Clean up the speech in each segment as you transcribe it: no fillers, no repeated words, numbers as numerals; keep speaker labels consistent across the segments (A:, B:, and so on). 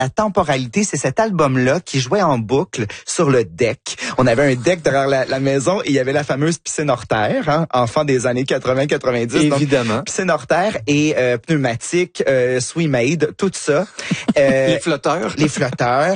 A: la temporalité, c'est cet album-là qui jouait en boucle sur le deck. On avait un deck derrière la maison et il y avait la fameuse piscine hors terre, hein, enfant des années 80-90.
B: Évidemment.
A: Donc, piscine hors terre et pneumatique, Swi-Made, tout ça.
B: Les flotteurs.
A: Les flotteurs.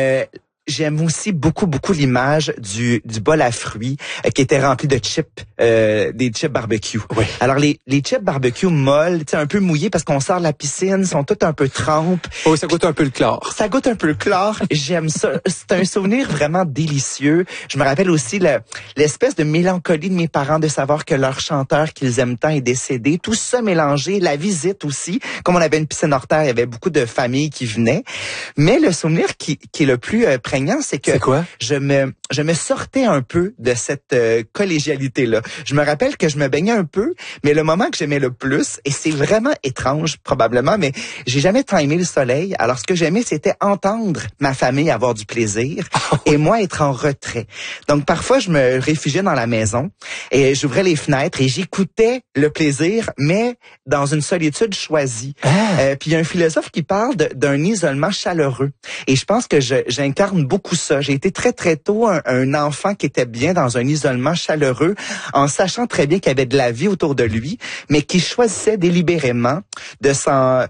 A: J'aime aussi beaucoup l'image du bol à fruits qui était rempli de chips, des chips barbecue.
B: Oui.
A: Alors les chips barbecue molles, tu sais, un peu mouillés parce qu'on sort de la piscine, sont toutes un peu trempes.
B: Oh, ça goûte un peu le chlore.
A: Ça goûte un peu le chlore. J'aime ça. C'est un souvenir vraiment délicieux. Je me rappelle aussi l'espèce de mélancolie de mes parents de savoir que leur chanteur qu'ils aiment tant est décédé. Tout ça mélangé, la visite aussi. Comme on avait une piscine hors terre, il y avait beaucoup de familles qui venaient. Mais le souvenir qui est le plus prégnant, c'est que je me sortais un peu de cette collégialité-là. Je me rappelle que je me baignais un peu, mais le moment que j'aimais le plus, et c'est vraiment étrange probablement, mais j'ai jamais tant aimé le soleil. Alors ce que j'aimais, c'était entendre ma famille avoir du plaisir et moi être en retrait. Donc parfois, je me réfugiais dans la maison et j'ouvrais les fenêtres et j'écoutais le plaisir, mais dans une solitude choisie. Puis il y a un philosophe qui parle d'un isolement chaleureux. Et je pense que j'incarne beaucoup ça. J'ai été très tôt un enfant qui était bien dans un isolement chaleureux, en sachant très bien qu'il y avait de la vie autour de lui, mais qui choisissait délibérément de s'en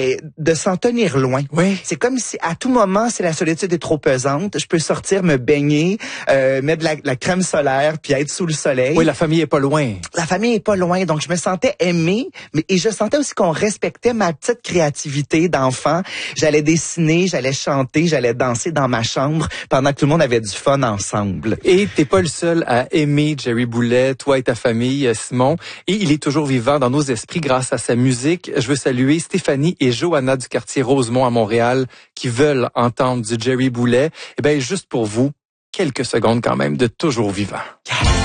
A: tenir loin.
B: Oui.
A: C'est comme si à tout moment, si la solitude est trop pesante, je peux sortir, me baigner, mettre de la crème solaire, puis être sous le soleil.
B: Oui, la famille est pas loin.
A: La famille est pas loin, donc je me sentais aimée, et je sentais aussi qu'on respectait ma petite créativité d'enfant. J'allais dessiner, j'allais chanter, j'allais danser dans ma chambre pendant que tout le monde avait du fun ensemble.
B: Et t'es pas le seul à aimer Jerry Boulet, toi et ta famille, Simon. Et il est toujours vivant dans nos esprits grâce à sa musique. Je veux saluer Stéphanie et Johanna du quartier Rosemont à Montréal qui veulent entendre du Jerry Boulet. Eh bien, juste pour vous, quelques secondes quand même de toujours vivant.